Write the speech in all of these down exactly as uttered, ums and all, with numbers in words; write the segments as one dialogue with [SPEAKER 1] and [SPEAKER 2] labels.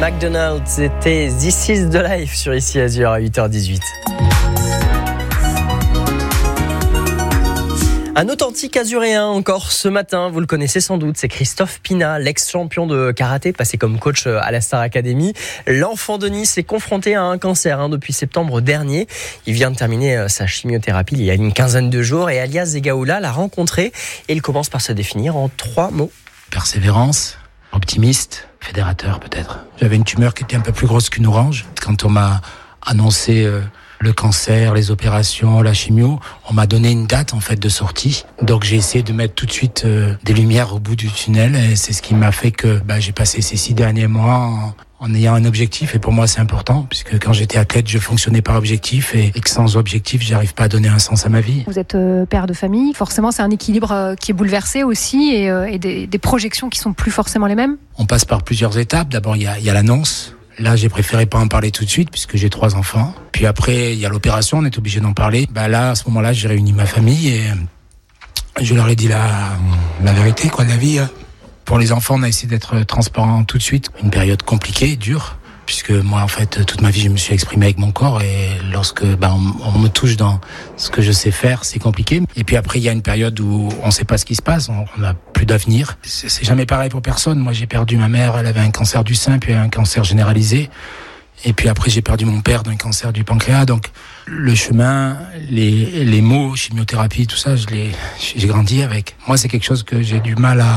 [SPEAKER 1] McDonald's, c'était This is the Life sur Ici Azur à huit heures dix-huit. Un authentique azuréen encore ce matin, vous le connaissez sans doute, c'est Christophe Pina, l'ex-champion de karaté, passé comme coach à la Star Academy. L'enfant de Nice est confronté à un cancer hein, depuis septembre dernier. Il vient de terminer sa chimiothérapie il y a une quinzaine de jours et Alias Zegaoula l'a rencontré et il commence par se définir en trois mots.
[SPEAKER 2] Persévérance, optimiste, fédérateur peut-être. J'avais une tumeur qui était un peu plus grosse qu'une orange. Quand on m'a annoncé euh, le cancer, les opérations, la chimio, on m'a donné une date en fait de sortie. Donc j'ai essayé de mettre tout de suite euh, des lumières au bout du tunnel et c'est ce qui m'a fait que bah, j'ai passé ces six derniers mois en, en ayant un objectif et pour moi c'est important puisque quand j'étais athlète je fonctionnais par objectif et, et que sans objectif j'arrive pas à donner un sens à ma vie.
[SPEAKER 3] Vous êtes euh, père de famille, forcément c'est un équilibre euh, qui est bouleversé aussi et, euh, et des, des projections qui sont plus forcément les mêmes.
[SPEAKER 2] On passe par plusieurs étapes. D'abord il y a, il y a l'annonce. Là, j'ai préféré pas en parler tout de suite puisque j'ai trois enfants. Puis après, il y a l'opération, on est obligé d'en parler. Bah là, à ce moment-là, j'ai réuni ma famille et je leur ai dit la, la vérité, quoi, la vie. Pour les enfants, on a essayé d'être transparent tout de suite. Une période compliquée, dure, puisque moi, en fait, toute ma vie, je me suis exprimé avec mon corps et lorsque bah, on, on me touche dans ce que je sais faire, c'est compliqué. Et puis après, il y a une période où on sait pas ce qui se passe, on n'a plus d'avenir. C'est, c'est jamais pareil pour personne. Moi, j'ai perdu ma mère, elle avait un cancer du sein, puis un cancer généralisé. Et puis après, j'ai perdu mon père d'un cancer du pancréas. Donc, le chemin, les, les mots, chimiothérapie, tout ça, je l'ai, j'ai grandi avec. Moi, c'est quelque chose que j'ai du mal à,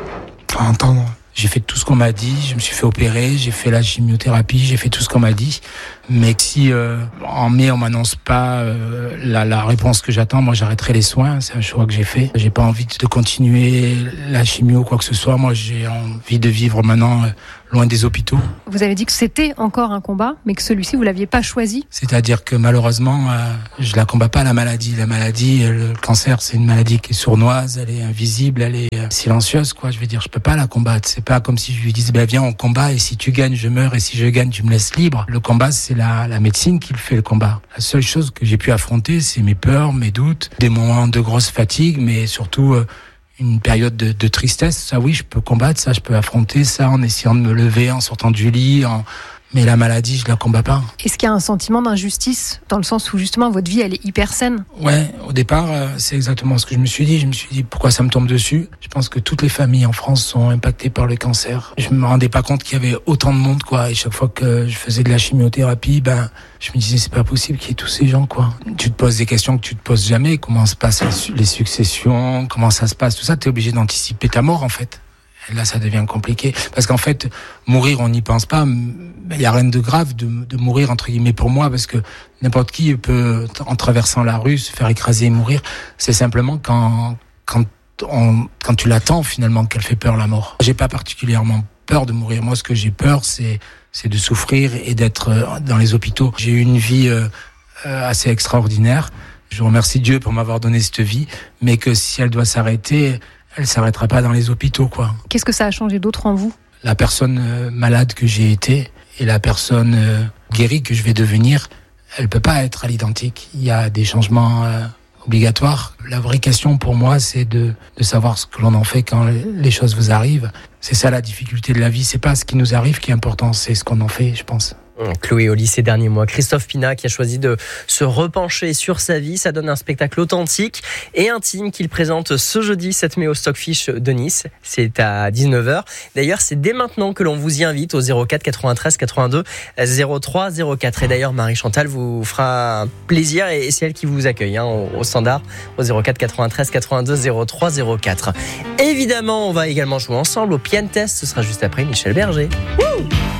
[SPEAKER 2] à entendre. J'ai fait tout ce qu'on m'a dit, je me suis fait opérer, j'ai fait la chimiothérapie, j'ai fait tout ce qu'on m'a dit. Mais si euh, en mai on m'annonce pas euh, la, la réponse que j'attends, moi j'arrêterai les soins. C'est un choix que j'ai fait. J'ai pas envie de continuer la chimio ou quoi que ce soit. Moi j'ai envie de vivre maintenant euh, loin des hôpitaux.
[SPEAKER 3] Vous avez dit que c'était encore un combat, mais que celui-ci vous l'aviez pas choisi.
[SPEAKER 2] C'est-à-dire que malheureusement euh, je la combats pas la maladie. La maladie, le cancer, c'est une maladie qui est sournoise, elle est invisible, elle est euh, silencieuse quoi. Je veux dire, je peux pas la combattre. C'est pas comme si je lui disais ben viens on combat et si tu gagnes je meurs et si je gagne tu me laisses libre. Le combat c'est la, la médecine qui le fait le combat. La seule chose que j'ai pu affronter c'est mes peurs, mes doutes, des moments de grosse fatigue mais surtout euh, une période de, de tristesse. Ça oui je peux combattre, ça je peux affronter ça en essayant de me lever, en sortant du lit, en... mais la maladie je la combats pas.
[SPEAKER 3] Est-ce qu'il y a un sentiment d'injustice dans le sens où justement votre vie elle est hyper saine?
[SPEAKER 2] Ouais, au départ euh, c'est exactement ce que je me suis dit. Je me suis dit pourquoi ça me tombe dessus. Je pense que toutes les familles en France sont impactées par le cancer. Je me rendais pas compte qu'il y avait autant de monde quoi. Et chaque fois que je faisais de la chimiothérapie, ben je me disais c'est pas possible qu'il y ait tous ces gens quoi. Tu te poses des questions que tu te poses jamais. Comment se passent les successions, comment ça se passe, tout ça. T'es obligé d'anticiper ta mort en fait. Et là, ça devient compliqué. Parce qu'en fait, mourir, on n'y pense pas. Il n'y a rien de grave de, de mourir, entre guillemets, pour moi, parce que n'importe qui peut, en traversant la rue, se faire écraser et mourir. C'est simplement quand, quand, on, quand tu l'attends, finalement, qu'elle fait peur, la mort. J'ai pas particulièrement peur de mourir. Moi, ce que j'ai peur, c'est, c'est de souffrir et d'être dans les hôpitaux. J'ai eu une vie euh, assez extraordinaire. Je remercie Dieu pour m'avoir donné cette vie, mais que si elle doit s'arrêter, elle s'arrêtera pas dans les hôpitaux, quoi.
[SPEAKER 3] Qu'est-ce que ça a changé d'autre en vous? La
[SPEAKER 2] personne euh, malade que j'ai été et la personne euh, guérie que je vais devenir, elle peut pas être à l'identique. Il y a des changements euh, obligatoires. La vraie question pour moi, c'est de, de savoir ce que l'on en fait quand les choses vous arrivent. C'est ça la difficulté de la vie. C'est pas ce qui nous arrive qui est important, c'est ce qu'on en fait, je pense.
[SPEAKER 1] Chloé Oli ces derniers mois. Christophe Pina qui a choisi de se repencher sur sa vie. Ça donne un spectacle authentique et intime qu'il présente ce jeudi sept mai au Stockfish de Nice. C'est à dix-neuf heures. D'ailleurs, c'est dès maintenant que l'on vous y invite au zéro quatre quatre-vingt-treize quatre-vingt-deux zéro trois zéro quatre. Et d'ailleurs, Marie-Chantal vous fera un plaisir et c'est elle qui vous accueille hein, au, au standard au zéro quatre quatre-vingt-treize quatre-vingt-deux zéro trois zéro quatre. Évidemment, on va également jouer ensemble au Piano Test. Ce sera juste après Michel Berger. Wouh!